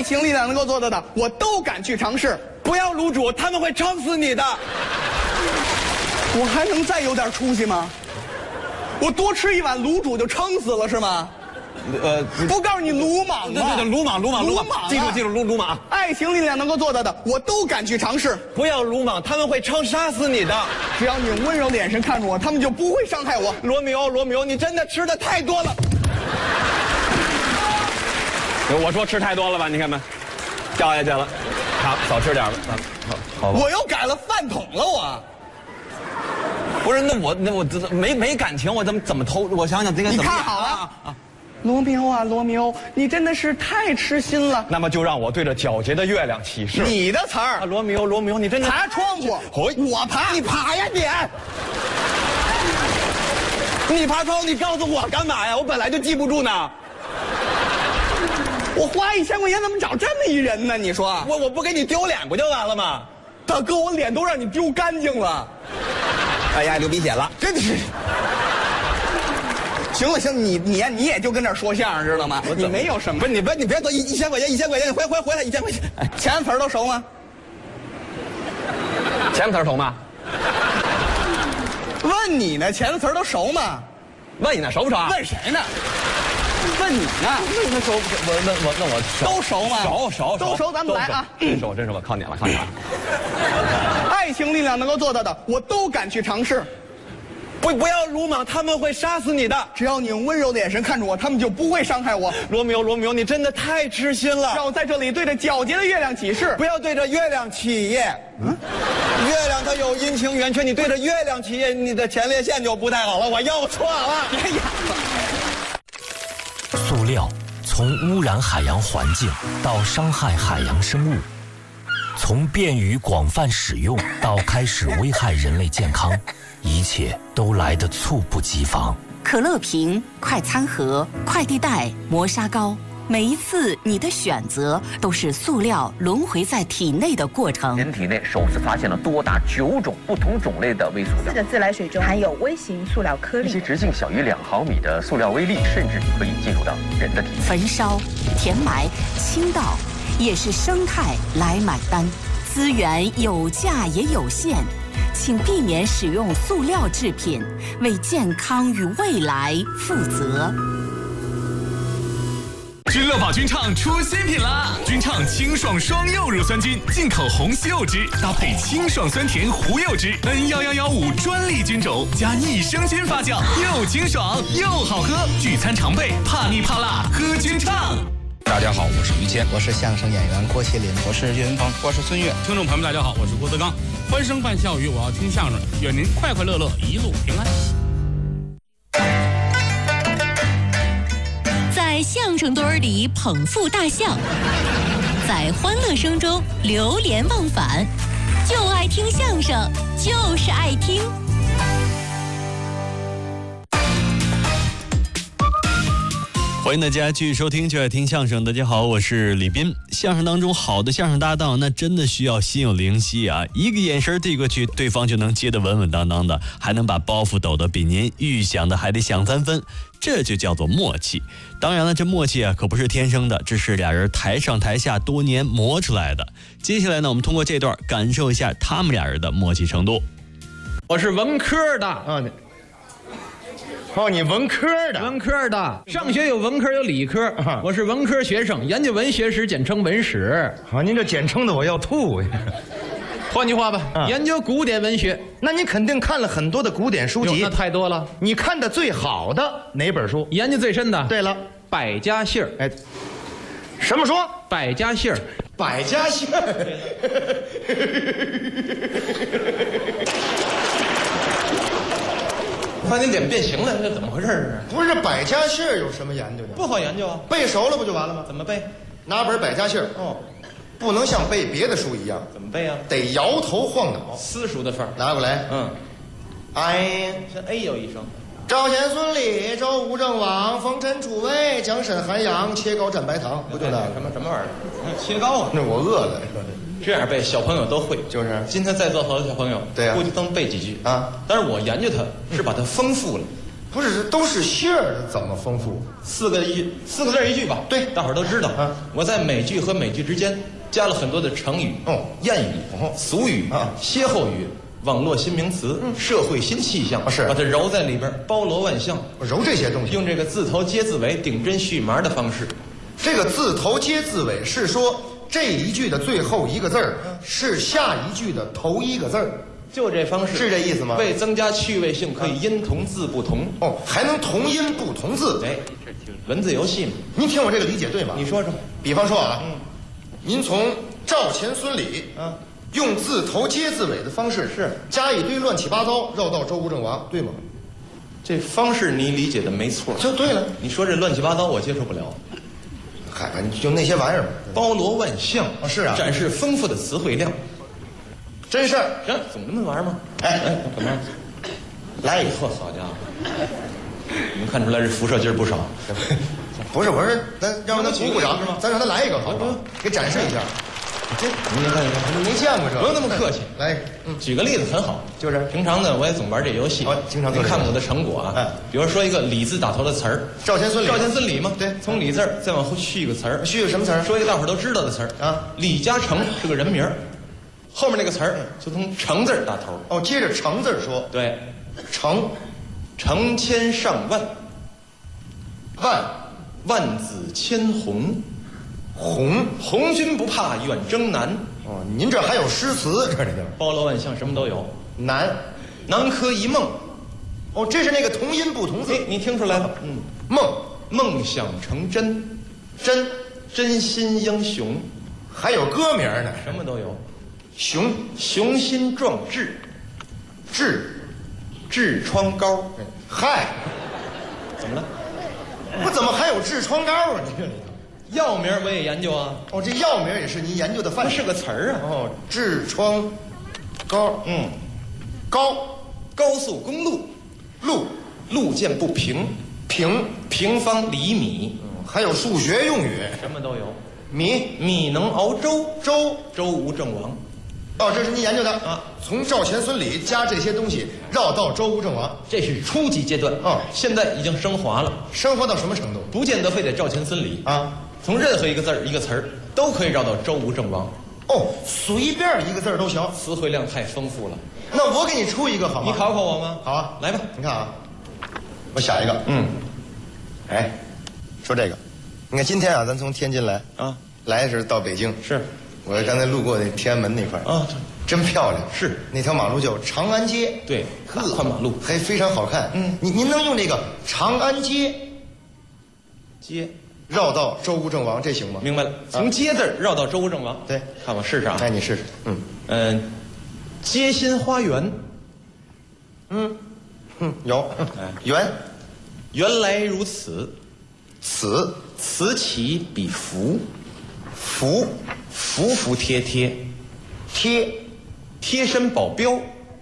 爱情力量能够做到的，我都敢去尝试。 不要卤煮，他们会撑死你的。 我还能再有点出息吗？我多吃一碗卤煮就撑死了是吗？不告诉你鲁莽吗？ 对，鲁莽，记住，鲁莽。 爱情力量能够做到的，我都敢去尝试。 不要鲁莽，他们会杀死你的。 只要你用温柔的眼神看着我，他们就不会伤害我。 罗密欧，你真的吃的太多了。我说吃太多了吧？你看没，掉下去了。好，少吃点了。好， 我又改了饭桶了，我。 不是，那我没感情，我怎么偷？我想想这个。 你看好了啊。罗密欧啊，罗密欧，你真的是太痴心了。 那么就让我对着皎洁的月亮起誓。 你的词儿啊，罗密欧，你真的爬窗户，我爬， 你爬呀你！你爬窗户，你告诉我干嘛呀？我本来就记不住呢。 我花1000块钱怎么找这么一人呢？你说我不给你丢脸不就完了吗？ 大哥，我脸都让你丢干净了。 哎呀，流鼻血了， 真的是。行了，你也就跟这儿说相声知道吗？你没有什么。 不是你别走，1000块钱，你回来1000块钱。 前面词儿都熟吗？ 前面词儿熟吗？ 问你呢，前面词儿都熟吗？ 问你呢，熟不熟啊？ 问谁呢？问你呢？ 那熟，我都熟吗？ 熟， 都熟，咱们来啊！ 真熟，我靠你了。 爱情力量能够做到的，我都敢去尝试。 不要鲁莽，他们会杀死你的。 只要你用温柔的眼神看着我，他们就不会伤害我。 罗密欧，你真的太痴心了。 让我在这里对着皎洁的月亮起誓。 不要对着月亮起夜。月亮它有阴晴圆缺，你对着月亮起夜，你的前列腺就不太好了。我又错了。 别演了。 塑料从污染海洋环境到伤害海洋生物，从便于广泛使用到开始危害人类健康，一切都来得猝不及防。 可乐瓶、快餐盒、快递袋、磨砂膏，每一次你的选择都是塑料轮回在体内的过程。 人体内首次发现了多达9种不同种类的微塑料。 4个自来水中含有微型塑料颗粒， 一些直径小于2毫米的塑料微粒，甚至可以进入到人的体内。 焚烧、填埋、倾倒，也是生态来买单。资源有价也有限，请避免使用塑料制品，为健康与未来负责。 君乐宝君畅出新品啦！君畅清爽双柚乳酸菌，进口红西柚汁，搭配清爽酸甜胡柚汁，N11115专利菌种，加益生菌发酵，又清爽又好喝。聚餐常备，怕腻怕辣，喝君畅。 大家好，我是于谦， 我是相声演员郭麒麟， 我是岳云鹏， 我是孙越。听众朋友们，大家好，我是郭德纲。欢声伴笑语，我要听相声，愿您快快乐乐，一路平安。 在相声堆里捧腹大笑，在欢乐声中流连忘返，就爱听相声，就是爱听。 欢迎大家继续收听就爱听相声。大家好，我是李斌。相声当中好的相声搭档那真的需要心有灵犀啊，一个眼神递过去，对方就能接得稳稳当当的，还能把包袱抖得比您预想的还得响3分，这就叫做默契。当然了，这默契啊可不是天生的，这是俩人台上台下多年磨出来的。接下来呢，我们通过这段感受一下他们俩人的默契程度。 我是文科的你文科的？ 文科的，上学有文科有理科，我是文科学生，研究文学史，简称文史。 您这简称的我要吐。 换句话吧，研究古典文学。 那你肯定看了很多的古典书籍。 那太多了。 你看的最好的哪本书？ 研究最深的？ 对了， 百家姓。 哎，什么书？ 百家姓。 百家姓。 发现脸变形了，这怎么回事？ 不是百家姓有什么研究的？ 不好研究啊， 背熟了不就完了吗？ 怎么背？ 拿本百家姓不能像背别的书一样。 怎么背啊？ 得摇头晃脑， 私塾的范儿。 拿过来。哎， 这 A 有一声。 赵显孙李，周吴郑王，冯陈楚魏，蒋沈韩杨，切糕蘸白糖，不就那什么玩意儿？切糕啊？ 那我饿了。 这样背，小朋友都会。 就是今天在座好多小朋友， 对呀， 估计都背几句啊。 但是我研究它是把它丰富了， 不是，都是姓儿，怎么丰富 ？4个字一句吧。 对， 大伙儿都知道。我在每句和每句之间加了很多的成语、谚语、俗语、歇后语、网络新名词、社会新气象， 是把它揉在里边，包罗万象。 揉这些东西， 用这个字头接字尾、顶针续麻的方式。 这个字头接字尾是说这一句的最后一个字儿是下一句的头一个字儿。 就这方式是这意思吗？ 为增加趣味性，可以音同字不同还能同音不同字。 哎，文字游戏嘛。 您听我这个理解对吗？ 你说说。 比方说啊，您从赵钱孙李用字头接字尾的方式加一堆乱七八糟绕到周吴郑王，对吗？ 这方式你理解的没错， 就对了。 你说这乱七八糟我接受不了。 嗨，就那些玩意儿嘛， 包罗万象是啊， 展示丰富的词汇量。 真是行，总这么玩吗？怎么样？ 来一个， 好家伙！你们看出来这辐射劲儿不少。 不是，咱让他鼓掌，咱让他来一个，好不好？给展示一下。这您看一看， 没见过这， 不用那么客气。 来， 举个例子很好， 就是平常呢，我也总玩这游戏。 经常您看我的成果啊。比如说一个李字打头的词儿， 赵钱孙李嘛。对，从李字儿再往后续一个词儿， 续个什么词儿？ 说一个大伙儿都知道的词儿啊。李嘉诚是个人名儿。后面那个词儿就从成字打头。 接着成字说。 对， 成千上万，万紫千红，红军不怕远征难。 您这还有诗词，这里头包罗万象，什么都有。 南柯一梦。 这是那个同音不同字， 你听出来了？梦想成真，真心英雄， 还有歌名呢， 什么都有。 雄心壮志，痔疮膏。 嗨， 怎么了？ 我怎么还有痔疮膏啊？你这里头药名我也研究啊。 这药名也是您研究的范畴。 是个词儿啊。 痔疮膏。 高速公路，路见不平，平方厘米。 还有数学用语， 什么都有。 米能熬粥吴郑王。 这是您研究的啊！从赵钱孙李加这些东西绕到周吴郑王， 这是初级阶段现在已经升华了。 升华到什么程度？ 不见得非得赵钱孙李啊， 从任何一个字儿一个词儿都可以绕到周吴郑王。 随便一个字儿都行， 词汇量太丰富了。 那我给你出一个好吗？ 你考考我吗？ 好啊， 来吧。 你看啊，我想一个。说这个，你看今天啊，咱从天津来啊，来是到北京是。 我刚才路过那天安门那块啊，真漂亮。 是那条马路叫长安街， 对，大宽马路， 还非常好看。您能用这个长安街绕到周吴郑王，这行吗？ 明白了，从街字绕到周吴郑王。 对， 看我试试啊。 你试试。 街心花园。 有。 原来如此。此起彼伏。服服帖帖，贴身保镖，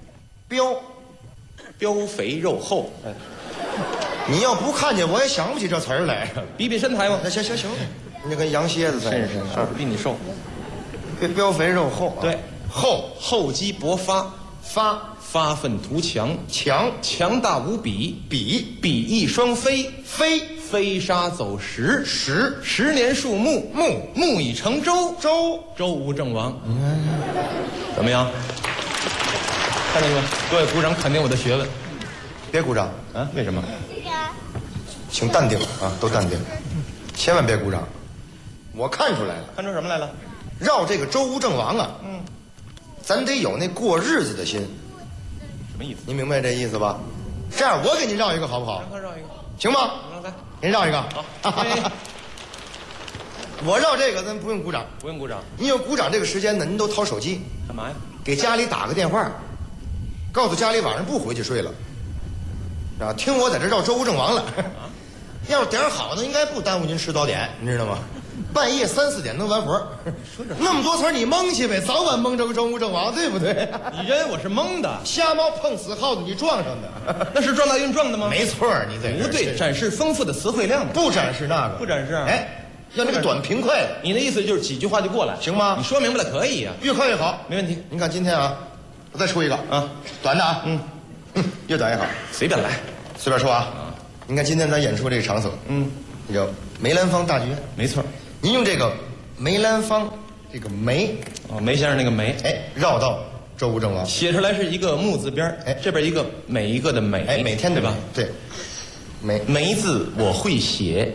膘肥肉厚。 你要不看见我也想不起这词儿来。 比身材吗？ 那行，那跟羊蝎子似的。 是比你瘦。 膘肥肉厚。 对，厚积薄发，发愤图强，强大无比，比翼双飞，飞沙走石，十年树木，木已成舟，周吴郑王。怎么样？看见没有？各位鼓掌肯定我的学问。 别鼓掌啊！为什么？ 请淡定啊，都淡定，千万别鼓掌。我看出来了。 看出什么来了？ 绕这个周吴郑王啊，咱得有那过日子的心。 什么意思？ 您明白这意思吧？这样，我给您绕一个好不好？ 让他绕一个， 行吗？ 来， 您绕一个。 好。 我绕这个，咱不用鼓掌。 不用鼓掌。 你有鼓掌这个时间呢，您都掏手机干嘛呀？ 给家里打个电话，告诉家里晚上不回去睡了，啊，听我在这绕周吴郑王了。要是点好的，应该不耽误您吃早点，你知道吗？半夜3、4点能完活。 说这那么多词儿你蒙去呗，早晚蒙着个周吴郑王，对不对？ 你认为我是蒙的？ 瞎猫碰死耗子，你撞上的。 那是撞大运撞的吗？ 没错，你这不对，展示丰富的词汇量。 不展示那个， 不展示。 要那个短平快的。 你的意思就是几句话就过来， 行吗？ 你说明白了可以啊， 越快越好， 没问题。 您看今天啊，我再出一个啊，短的啊，越短越好， 随便来， 随便说啊。 您看今天咱演出这个场所，这叫梅兰芳大剧院， 没错。 您用这个梅兰芳这个梅梅先生那个梅， 绕到周吴郑王， 写出来是一个木字边这边一个每一个的每， 每天对吧？ 对， 梅字我会写，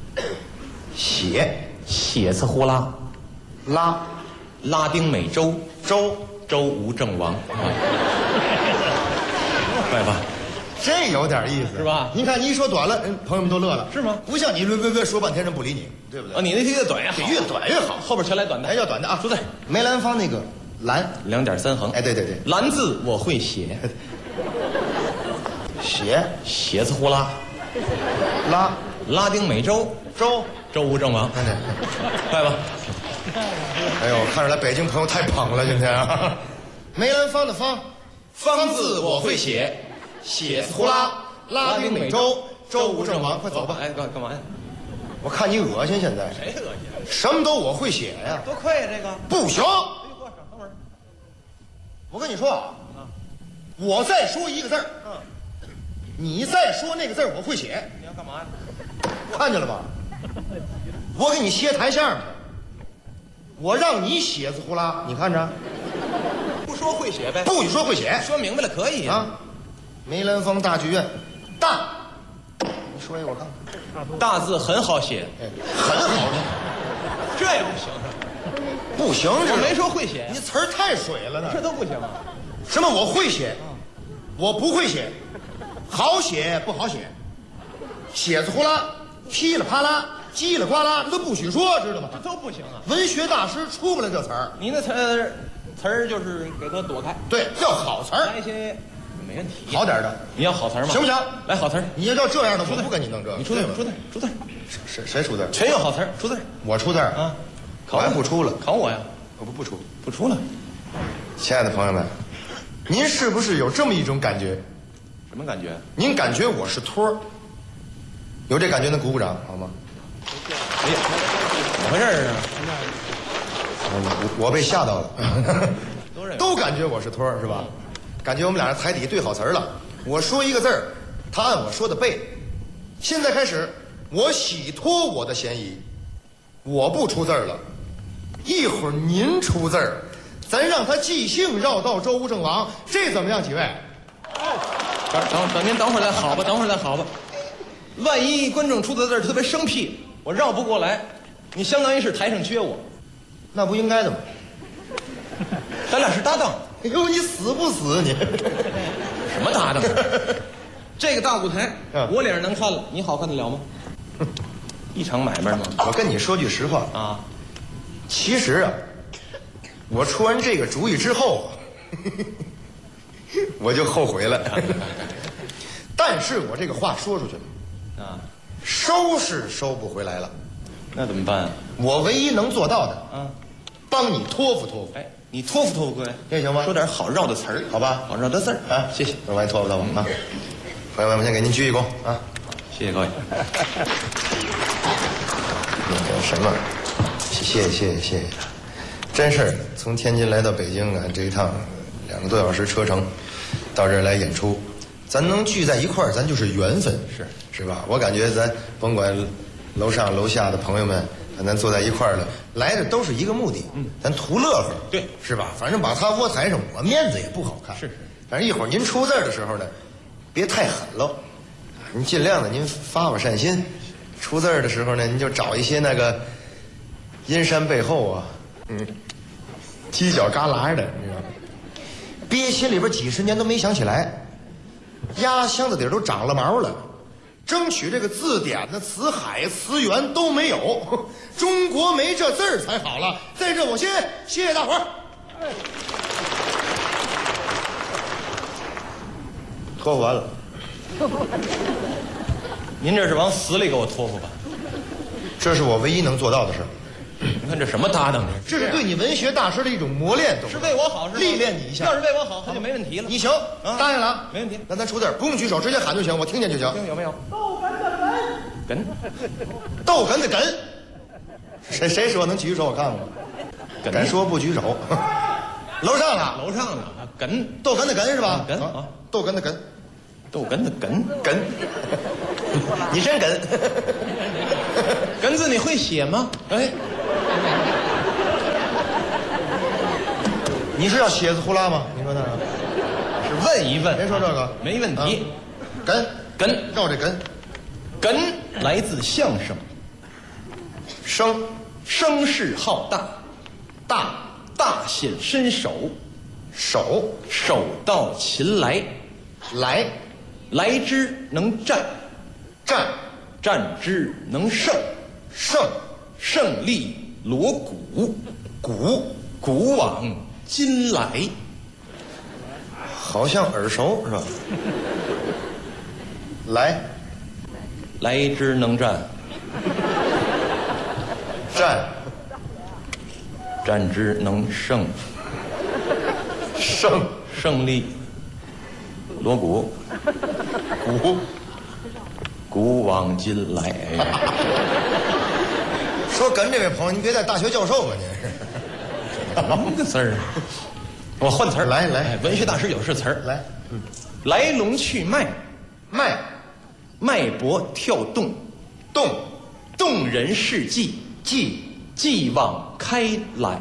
写字呼啦，拉丁美洲周吴郑王，对吧？ 这有点意思， 是吧？ 您看，你一说短了，朋友们都乐了， 是吗？ 不像你略说半天人不理你，对不对？ 你那越短越好， 越短越好， 后边全来短的， 还要短的啊！ 出字， 梅兰芳那个兰 2点3横， 对， 兰字我会写，写字呼啦，拉丁美洲周吴郑王，快吧！ 哎呦，看出来北京朋友太捧了，今天啊！梅兰芳的芳字我会写，写字呼啦， 拉丁美洲周吴郑王，快走吧！ 干嘛呀？ 我看你恶心，现在谁恶心？ 什么都我会写呀， 多快呀！这个不行。 等会儿， 我跟你说啊，我再说一个字儿，你再说那个字儿，我会写。 你要干嘛呀？ 看见了吧？我给你歇台相声，我让你写字呼啦，你看着。 不说会写呗？ 不许说会写， 说明白了可以啊。梅兰芳大剧院，大，你说一个我看看。 大字很好写， 很好写， 这也不行。 不行， 我没说会写， 你词儿太水了呢。 这都不行啊？ 什么我会写，我不会写，好写不好写，写字呼啦，噼里啪啦，叽里呱啦，这都不许说，知道吗？ 这都不行啊！ 文学大师出不来这词儿。 你那词儿就是给它躲开， 对，要好词儿， 来一些没问题， 好点的。 你要好词儿吗？ 行不行？ 来好词儿。 你要这样的，我不跟你弄这个。 你出字，出字。 谁出字？ 全有好词儿，出字。 我出字啊， 我还不出了。 考我呀？ 我不出了。 亲爱的朋友们，您是不是有这么一种感觉？ 什么感觉？ 您感觉我是托儿？有这感觉，能鼓鼓掌好吗？ 哎呀，怎么回事啊？ 我被吓到了，都感觉我是托儿是吧？感觉我们俩人台底对好词儿了。我说一个字儿，他按我说的背。现在开始，我洗脱我的嫌疑，我不出字儿了。一会儿您出字儿，咱让他即兴绕道周吴郑王，这怎么样？几位？ 您等会儿再好吧，等会儿再好吧。万一观众出的字特别生僻，我绕不过来，你相当于是台上撅我， 那不应该的吗？ 咱俩是搭档。 哎呦，你死不死你？ 什么搭档？这个大舞台，我脸上能看了，你好看得了吗？一场买卖吗？ 我跟你说句实话啊， 其实啊，我出完这个主意之后，我就后悔了。但是我这个话说出去了， 啊， 收是收不回来了。 那怎么办啊？ 我唯一能做到的，帮你托付托付。 哎，你托付托付各位， 这行吗？ 说点好绕的词儿， 好吧？ 好绕的字儿啊，谢谢。 我帮你托付托付啊。朋友们，我先给您鞠一躬啊， 谢谢各位。 那个什么，谢谢。真事儿，从天津来到北京啊，这一趟2个多小时车程，到这儿来演出，咱能聚在一块儿，咱就是缘分，是吧？我感觉咱甭管楼上楼下的朋友们，咱坐在一块儿了，来的都是一个目的，咱图乐呵， 对， 是吧？反正把他窝台上，我面子也不好看， 是。 反正一会儿您出字的时候呢，别太狠喽，您尽量的您发善心。出字的时候呢，您就找一些那个阴山背后啊，犄角旮旯的，你知道吗？憋心里边几十年都没想起来，压箱子底儿都长了毛了，争取这个字典的词海词源都没有，中国没这字儿才好了。在这我先谢谢大伙儿。托付完了。 您这是往死里给我托付吧？ 这是我唯一能做到的事。 你看这什么搭档？ 这是对你文学大师的一种磨练， 是为我好，是历练你一下。 要是为我好，那就没问题了。 你行，答应了啊？ 没问题。 那咱出字，不用举手，直接喊就行，我听见就行。 听有没有？哏， 逗哏的哏。谁说能举手？我看看。敢说不举手。楼上了， 楼上了。哏， 逗哏的哏是吧？ 哏啊， 逗哏的哏。 逗哏的哏。 你真哏。 哏字你会写吗？哎， 你是要蝎子呼啦吗？你说那个是问一问。 别说这个， 没问题。 哏哏绕这哏， 哏来自相声，声势浩大，大显身手，手到擒来，来之能战，战之能胜，胜利锣鼓，古往今来。 好像耳熟是吧？ 来之能战，战之能胜，胜利锣鼓，古往今来。 说哏这位朋友，你别在大学教授吧您？ 什么个词儿？我换词儿， 来， 文学大师有是词儿， 来， 来龙去脉，脉搏跳动，动人事迹，继往开来。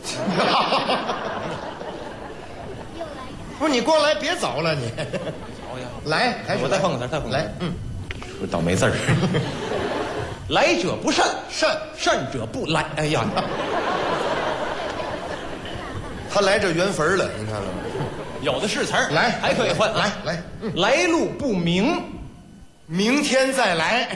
不是你光来别早了你。来， 我再换个词， 来， 说倒霉字儿。来者不善，善者不来。哎呀， 他来这缘分了，你看了吗？ 有的是词儿， 来还可以换。 来， 来路不明， 明天再来。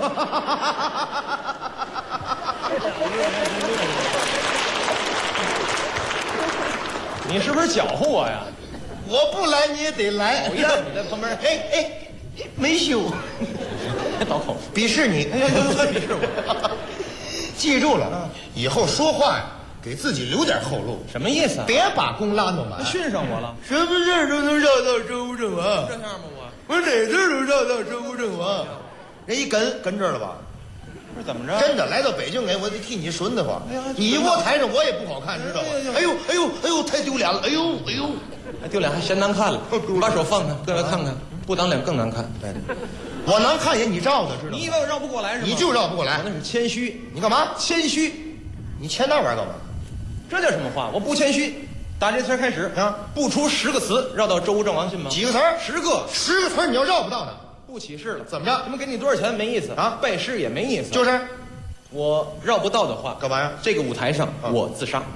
你是不是搅和我呀？ 我不来你也得来。 讨厌，你在旁边， 哎，没羞， 还倒口， 鄙视你， 鄙视我。 记住了，以后说话呀，给自己留点后路。 什么意思？ 别把功拉那么满。 训上我了？ 什么事儿都能绕到周正王？ 这样吗？ 我哪事儿都绕到周正王。人一哏这儿了吧？ 是怎么着？ 真的来到北京来，我得替你顺的慌。你一窝台上我也不好看，知道吗？哎呦，太丢脸了！哎呦， 还丢脸还嫌难看了。把手放开，各位看看，不挡脸更难看。 对，我难看也你绕的，知道吗？ 你以为我绕不过来是吗？ 你就绕不过来， 那是谦虚。 你干嘛？ 谦虚。 你谦那玩意儿干嘛？ 这叫什么话？我不谦虚。打这词开始啊，不出10个词，绕到周正王信吗？ 几个词儿 ？10个。 10个词儿你要绕不到的， 不起势了。 怎么着？ 他们给你多少钱没意思啊？拜师也没意思。 就是， 我绕不到的话， 干嘛呀？ 这个舞台上我自杀。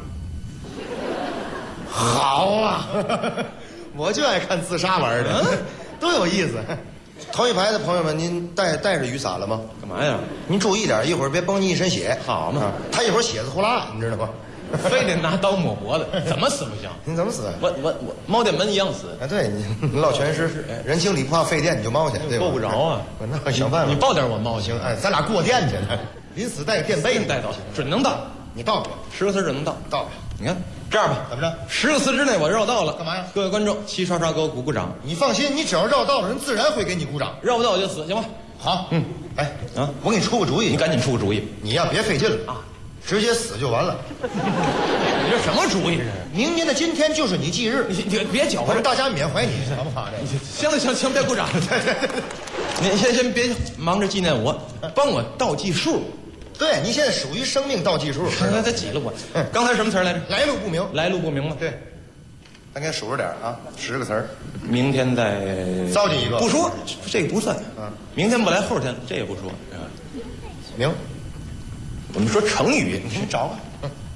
好啊，我就爱看自杀玩的，多有意思。头一排的朋友们，您带着雨伞了吗？ 干嘛呀？ 您注意点，一会儿别崩你一身血。 好嘛， 他一会儿血子呼啦，你知道吗？ 非得拿刀抹脖子，怎么死不行？ 你怎么死？ 我猫电门一样死。 啊，对你落全尸，人情礼不怕费电，你就猫去，对吧？ 够不着啊！ 那想办法， 你抱点我猫行？ 哎，咱俩过电去呢。临死带个电杯， 带到，准能到。 你到不了 ，10个词准能到。 到不了。 你看这样吧， 怎么着 ？10个词之内我绕到了， 干嘛呀？ 各位观众齐刷刷给我鼓鼓掌。 你放心，你只要绕到了，人自然会给你鼓掌。 绕不到我就死，行吗？ 好，哎啊，我给你出个主意， 你赶紧出个主意。 你呀，别费劲了啊，直接死就完了。 你这什么主意？这是明年的今天就是你忌日， 你别搅和， 大家缅怀你，好不好？ 行，别鼓掌。您先别忙着纪念我，帮我倒计数。 对你现在属于生命倒计数。 他挤了我。刚才什么词来着？ 来路不明。 来路不明吗？ 对，咱给数着点啊，10个词儿。 明天再糟践一个。 不说这个不算。明天不来，后天这也不说。 明。 我们说成语， 你找吧。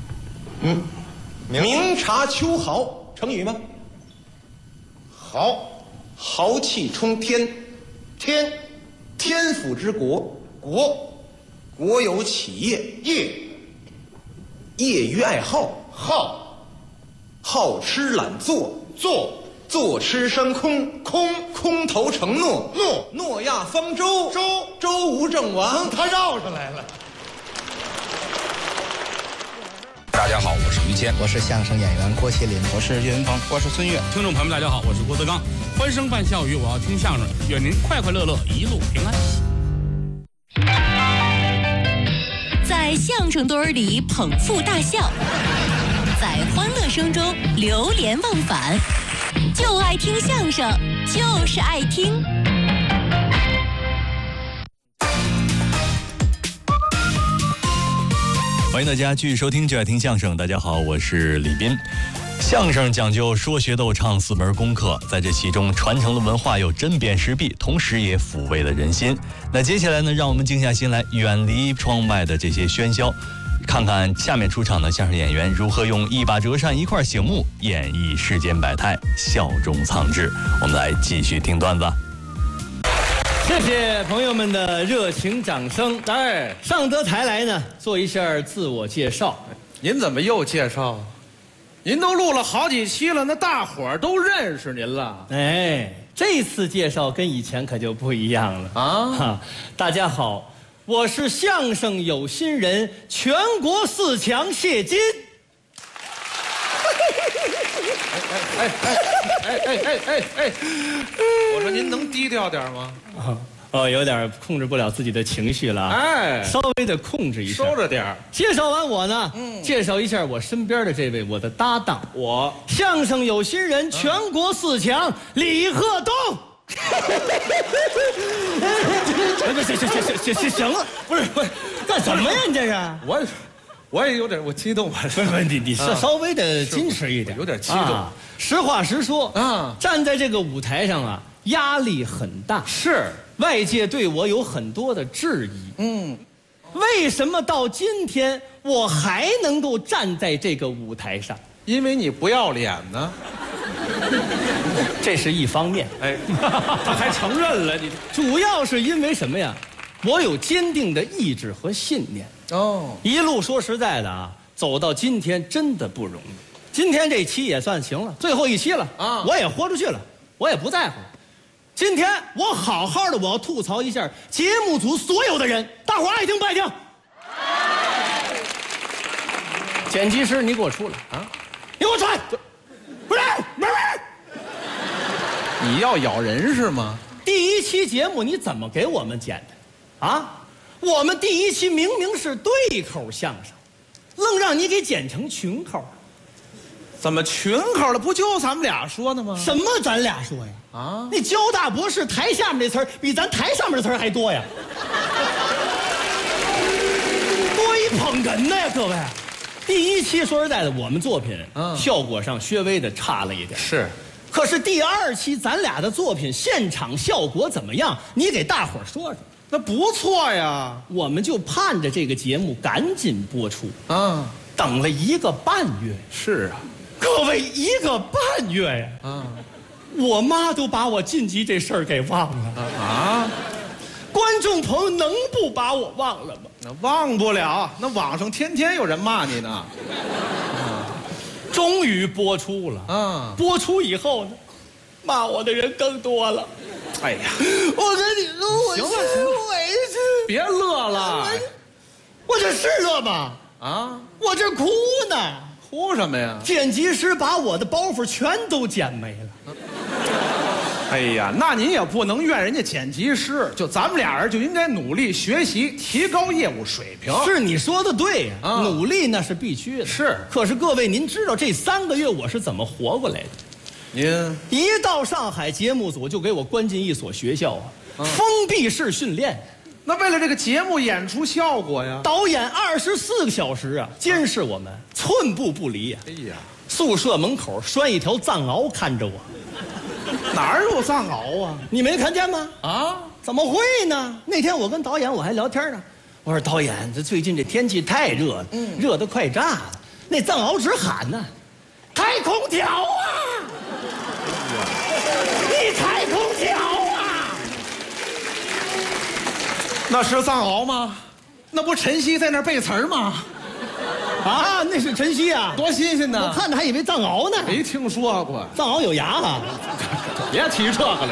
明察秋毫，成语吗？豪气冲天，天府之国，国有企业，业余爱好，好吃懒做，坐吃山空，空头承诺，诺亚方舟，周吴郑王， 他绕上来了。 大家好，我是于谦， 我是相声演员郭麒麟， 我是岳云鹏，我是孙越。听众朋友们，大家好，我是郭德纲。欢声伴笑语，我要听相声，愿您快快乐乐，一路平安。 在相声堆里捧腹大笑，在欢乐声中流连忘返，就爱听相声，就是爱听。 欢迎大家继续收听《就爱听相声》。大家好，我是李斌。相声讲究说学逗唱4门功课，在这其中传承了文化，又针砭时弊，同时也抚慰了人心。那接下来呢，让我们静下心来，远离窗外的这些喧嚣，看看下面出场的相声演员如何用一把折扇一块醒目演绎世间百态，笑中藏智。我们来继续听段子。 谢谢朋友们的热情掌声。 哎， 上得台来呢，做一下自我介绍。 您怎么又介绍？您都录了好几期了，那大伙儿都认识您了。 哎，这次介绍跟以前可就不一样了啊！大家好，我是相声有心人，全国4强谢金。 哎！我说您能低调点吗？ 有点控制不了自己的情绪了。 哎， 稍微的控制一下， 收着点。 介绍完我呢，介绍一下我身边的这位我的搭档，我相声有心人，全国4强李鹤东。行了，不是干什么呀？你这是？ 我也有点激动啊。 不是你稍微的矜持一点， 有点激动。 实话实说啊，站在这个舞台上啊，压力很大。 是。 外界对我有很多的质疑，为什么到今天我还能够站在这个舞台上？ 因为你不要脸呢， 这是一方面。 哎，他还承认了，你主要是因为什么呀？我有坚定的意志和信念。一路说实在的啊，走到今天真的不容易。今天这期也算行了，最后一期了啊，我也豁出去了，我也不在乎。今天我好好的，我要吐槽一下节目组所有的人，大伙爱听不爱听？剪辑师，你给我出来啊！你给我出来！不是， 你要咬人是吗？ 第一期节目你怎么给我们剪的？啊，我们第一期明明是对口相声，愣让你给剪成群口。 怎么群口了？不就咱们俩说的吗？ 什么咱俩说呀？啊，那交大博士台下面那词儿比咱台上面的词儿还多呀！多一捧哏的呀，各位！第一期说实在的，我们作品效果上稍微的差了一点。 是， 可是第2期咱俩的作品现场效果怎么样？你给大伙儿说说。 那不错呀， 我们就盼着这个节目赶紧播出啊！等了1个半月。 是啊。 各位1个半月呀！啊，我妈都把我晋级这事儿给忘了啊！观众朋友能不把我忘了吗？ 那忘不了，那网上天天有人骂你呢。 终于播出了啊！播出以后呢，骂我的人更多了。 哎呀， 我跟你说，我行了， 委屈， 别乐了。 我这是乐吗？啊，我这哭呢。 哭什么呀？ 剪辑师把我的包袱全都剪没了。 哎呀，那您也不能怨人家剪辑师，就咱们俩人就应该努力学习，提高业务水平。 是你说的对呀，努力那是必须的。 是， 可是各位，您知道这3个月我是怎么活过来的？ 您一到上海，节目组就给我关进一所学校啊，封闭式训练。 那为了这个节目演出效果呀， 导演24个小时啊，监视我们，寸步不离呀。哎呀，宿舍门口拴一条藏獒看着我。 哪儿有藏獒啊？ 你没看见吗？ 啊？ 怎么会呢？那天我跟导演我还聊天呢，我说导演，这最近这天气太热了，热得快炸了。那藏獒直喊呢，开空调啊！你开空调啊！ 那是藏獒吗？那不晨曦在那儿背词儿吗？ 啊，那是晨曦啊， 多新鲜呢！ 我看着还以为藏獒呢。 没听说过， 藏獒有牙啊！ 别提这个了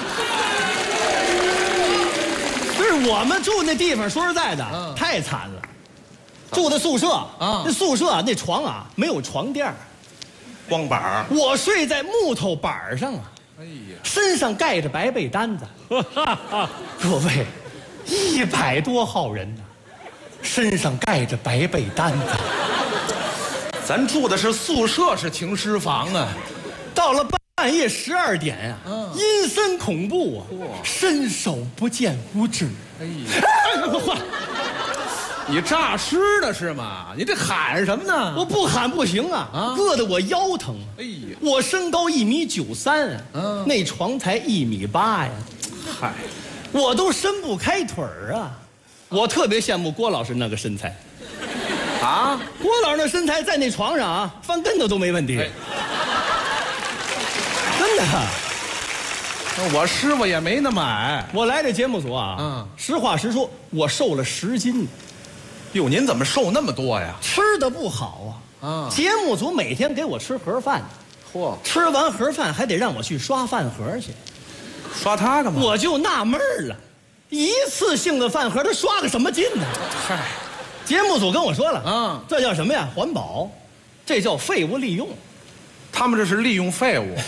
就。就是我们住那地方，说实在的，太惨了。住的宿舍啊，那宿舍那床啊没有床垫， 光板儿。 我睡在木头板上啊。哎呀，身上盖着白被单子。各位，100多号人呢。身上盖着白被单子， 咱住的是宿舍，是停尸房啊。 到了半夜12点啊，阴森恐怖啊，伸手不见五指。哎呀， 你诈尸的是吗？你这喊什么呢？ 我不喊不行啊！硌得我腰疼。哎呀，我身高1.93米，那床才1.8米呀。 嗨， 我都伸不开腿儿啊！我特别羡慕郭老师那个身材。啊，郭老师那身材在那床上啊，翻跟头都没问题。真的。 我师傅也没那么矮。 我来这节目组啊，实话实说，我瘦了10斤。 哟，您怎么瘦那么多呀？ 吃的不好啊！节目组每天给我吃盒饭， 嚯， 吃完盒饭还得让我去刷饭盒去。 刷它干嘛？ 我就纳闷了，一次性的饭盒他刷个什么劲呢？ 嗨， 节目组跟我说了，这叫什么呀？环保，这叫废物利用。 他们这是利用废物。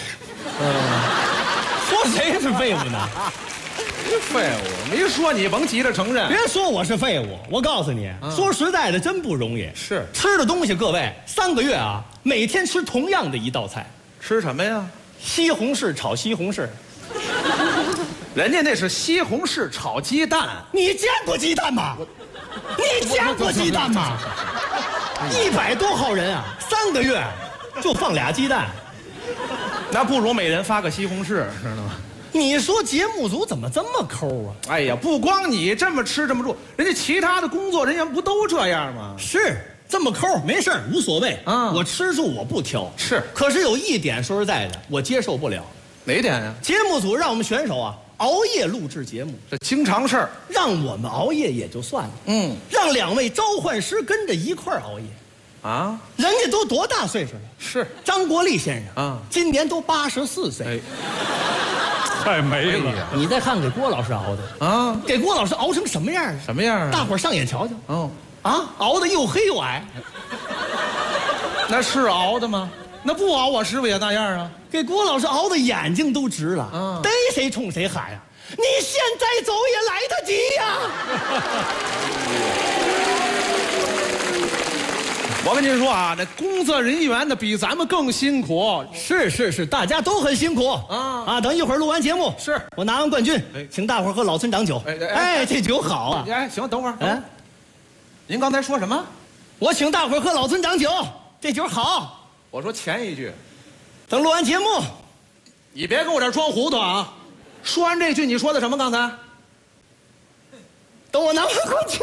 说谁是废物呢？ 废物，没说你甭急着承认。 别说我是废物，我告诉你，说实在的，真不容易。 是吃的东西，各位3个月啊，每天吃同样的一道菜。 吃什么呀？ 西红柿炒西红柿。 人家那是西红柿炒鸡蛋。 你见过鸡蛋吗？你见过鸡蛋吗？100多号人啊，3个月就放2鸡蛋， 那不如每人发个西红柿，知道吗？ 你说节目组怎么这么抠啊？ 哎呀，不光你这么吃这么住，人家其他的工作人员不都这样吗？ 是这么抠，没事无所谓啊。我吃住我不挑， 是。 可是有一点说实在的，我接受不了。 哪点呀？ 节目组让我们选手啊熬夜录制节目， 这经常事儿。 让我们熬夜也就算了，让2位召唤师跟着一块儿熬夜。啊，人家都多大岁数了？ 是张国立先生啊，今年都84岁。 太没了！ 你再看给郭老师熬的啊，给郭老师熬成什么样？ 什么样啊？ 大伙儿上眼瞧瞧。 哦， 啊，熬的又黑又矮。 那是熬的吗？那不熬，我师傅也那样啊。 给郭老师熬的眼睛都直了，逮谁冲谁喊呀！你现在走也来得及呀！ 我跟您说啊，那工作人员呢比咱们更辛苦。 是，大家都很辛苦啊！等一会儿录完节目， 是我拿完冠军，请大伙儿喝老村长酒。哎，这酒好啊！ 哎，行，等会儿。哎，您刚才说什么？ 我请大伙儿喝老村长酒，这酒好。 我说前一句， 等录完节目， 你别跟我这儿装糊涂啊！说完这句，你说的什么？刚才？ 等我拿完冠军。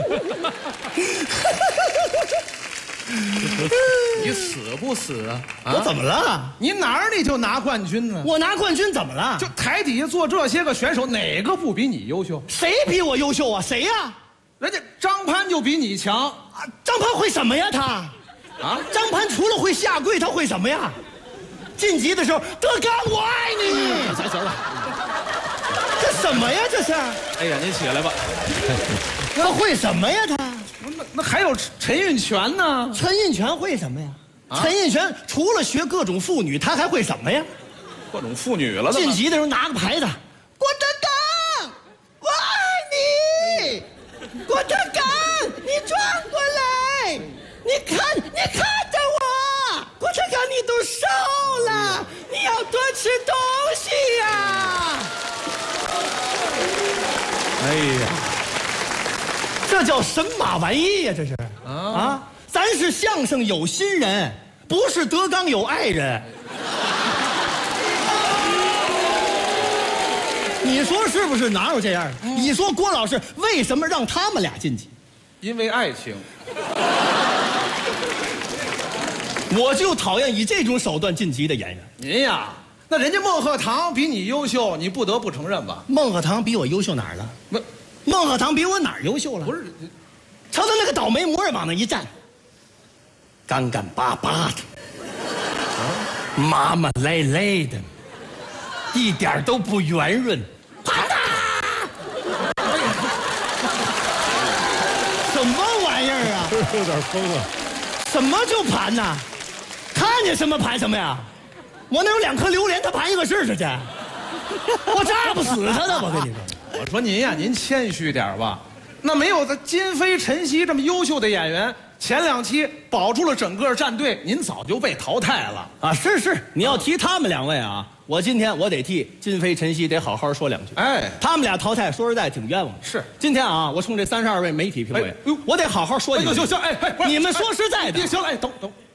你死不死啊？ 我怎么了？ 你哪儿你就拿冠军呢？ 我拿冠军怎么了？ 就台底下坐这些个选手，哪个不比你优秀？ 谁比我优秀啊？谁呀？ 人家张潘就比你强啊！张潘会什么呀？他啊？张潘除了会下跪，他会什么呀？晋级的时候，德刚，我爱你。行了，这什么呀？这是？ 哎呀，您起来吧。 他会什么呀？他？ 那还有陈运泉呢？ 陈运泉会什么呀？陈运泉除了学各种妇女，他还会什么呀？ 各种妇女了。 晋级的时候拿个牌子，郭德纲，我爱你。郭德纲，你转过来，你看着我。郭德纲，你都瘦了，你要多吃东西呀。 哎呀。 这叫神马玩意呀！这是啊，咱是相声有新人，不是德纲有爱人。你说是不是？哪有这样的？你说郭老师为什么让他们俩晋级？ 因为爱情。 我就讨厌以这种手段晋级的演员。 您呀，那人家孟鹤堂比你优秀，你不得不承认吧？ 孟鹤堂比我优秀哪儿了？孟鹤堂比我哪儿优秀了？ 不是， 瞧他那个倒霉模样往那一站，干干巴巴的，麻麻赖赖的，一点都不圆润。盘呐！什么玩意儿啊？ 有点疯了。 什么就盘呐？看见什么盘什么呀？我那有2颗榴莲，他盘一个试试去。我炸不死他的，我跟你说。 我说您呀，您谦虚点吧。那没有金飞、陈曦这么优秀的演员， 前2期保住了整个战队，您早就被淘汰了啊！是，你要提他们2位啊，我今天我得替金飞、陈曦得好好说2句。 哎， 他们俩淘汰，说实在挺冤枉的。 是， 今天啊，我冲这32位媒体评委，我得好好说你们。 行， 你们说实在的， 行了，哎，等。